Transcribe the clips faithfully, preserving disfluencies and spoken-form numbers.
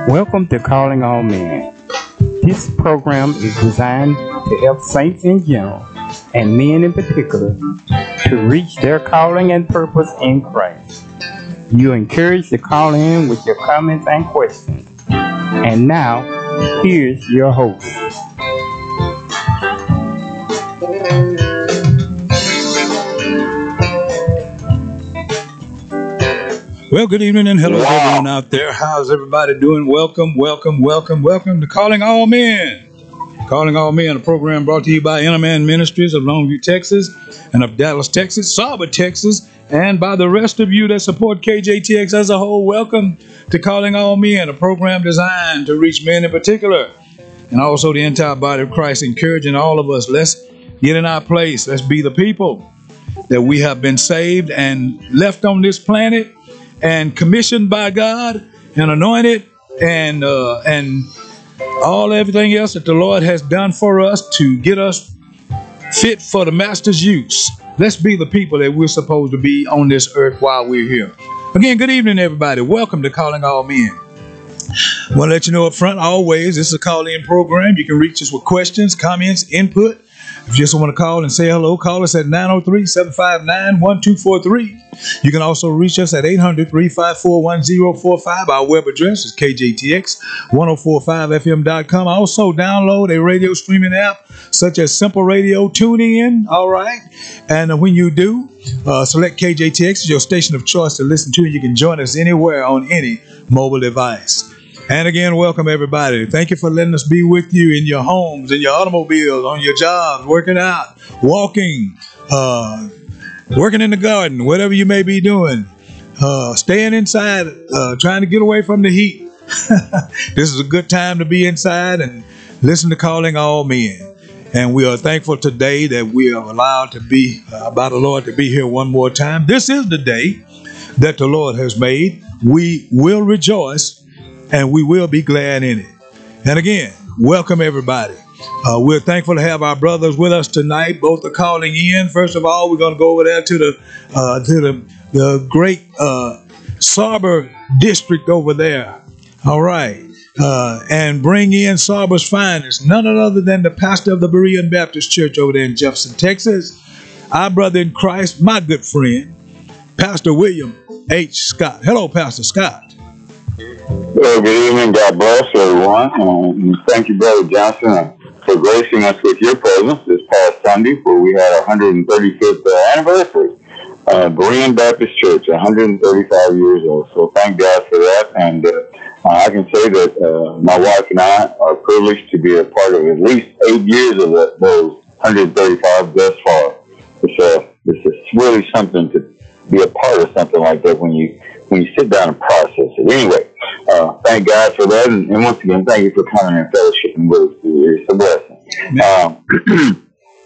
Welcome to Calling All Men. This program is designed to help saints in general, and men in particular, to reach their calling and purpose in Christ. You are encouraged to call in with your comments and questions. And now, here's your host. Well, good evening and hello to everyone out there. How's everybody doing? Welcome, welcome, welcome, welcome to Calling All Men. Calling All Men, a program brought to you by Inner Man Ministries of Longview, Texas, and of Dallas, Texas, Saba, Texas, and by the rest of you that support K J T X as a whole. Welcome to Calling All Men, a program designed to reach men in particular, and also the entire body of Christ, encouraging all of us. Let's get in our place. Let's be the people that we have been saved and left on this planet and commissioned by God and anointed and uh, and all everything else that the Lord has done for us to get us fit for the Master's use. Let's be the people that we're supposed to be on this earth while we're here. Again, good evening, everybody. Welcome to Calling All Men. I want to let you know up front, always, this is a call-in program. You can reach us with questions, comments, input. If you just want to call and say hello, call us at nine oh three, seven five nine, one two four three. You can also reach us at eight hundred, three five four, one oh four five. Our web address is K J T X ten forty-five F M dot com. Also, download a radio streaming app such as Simple Radio, TuneIn, all right? And when you do, uh, select K J T X as your station of choice to listen to. You can join us anywhere on any mobile device. And again, welcome everybody. Thank you for letting us be with you in your homes, in your automobiles, on your jobs, working out, walking, uh, working in the garden, whatever you may be doing, uh, staying inside, uh, trying to get away from the heat. This is a good time to be inside and listen to Calling All Men. And we are thankful today that we are allowed to be, uh, by the Lord, to be here one more time. This is the day that the Lord has made. We will rejoice and we will be glad in it. And again, welcome everybody. Uh, we're thankful to have our brothers with us tonight. Both are calling in. First of all, we're going to go over there to the uh, to the the great uh, Saba district over there. All right, uh, and bring in Saba's finest, none other than the pastor of the Berean Baptist Church over there in Jefferson, Texas. Our brother in Christ, my good friend, Pastor William H. Scott. Hello, Pastor Scott. Well, good evening. God bless everyone. And thank you, Brother Johnson, for gracing us with your presence this past Sunday, where we had our one hundred thirty-fifth anniversary. Uh, Berean Baptist Church, one hundred thirty-five years old. So thank God for that. And uh, I can say that uh, my wife and I are privileged to be a part of at least eight years of that, those one hundred thirty-five thus far. It's, uh, it's really something to be a part of something like that when you when you sit down and process it. Anyway, uh, thank God for that. And, and once again, thank you for coming and fellowshipping with us. It's a blessing. Um,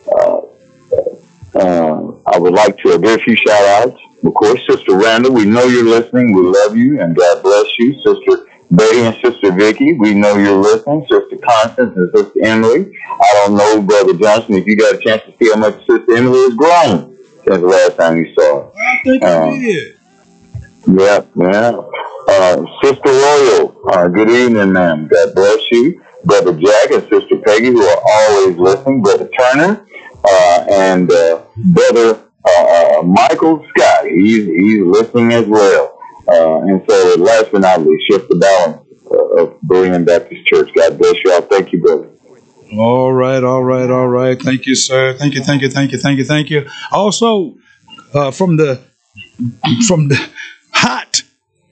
uh, uh, I would like to give a few shout outs. Of course, Sister Randall, we know you're listening. We love you and God bless you. Sister Betty and Sister Vicky, we know you're listening. Sister Constance and Sister Emily. I don't know, Brother Johnson, if you got a chance to see how much Sister Emily has grown since the last time you saw her. I think um, I did. Yeah, yeah. Uh, Sister Royal, uh, good evening, ma'am. God bless you. Brother Jack and Sister Peggy, who are always listening. Brother Turner, uh, and uh, Brother uh, uh, Michael Scott, he's, he's listening as well. Uh, and so, last but not least, shift the balance uh, of Berean Baptist Church. God bless you all. Thank you, brother. All right, all right, all right. Thank you, sir. Thank you, thank you, thank you, thank you, thank you. Also, uh, from the from the hot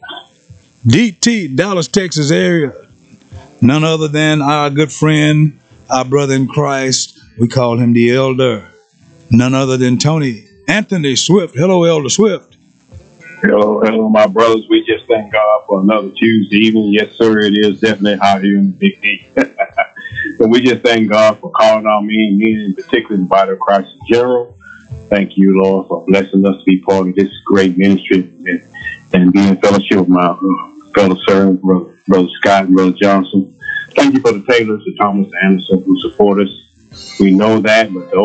D T, Dallas, Texas area, none other than our good friend, our brother in Christ. We call him the Elder. None other than Tony Anthony Swift. Hello, Elder Swift. Hello, hello, my brothers. We just thank God for another Tuesday evening. Yes, sir, it is definitely hot here in the Big D. And we just thank God for calling our men, men in particular, the body of Christ in general. Thank you, Lord, for blessing us to be part of this great ministry and, and be in fellowship with my uh, fellow servants, brother, brother Scott and Brother Johnson. Thank you for the Taylors, the Thomas Anderson, who support us. We know that, but those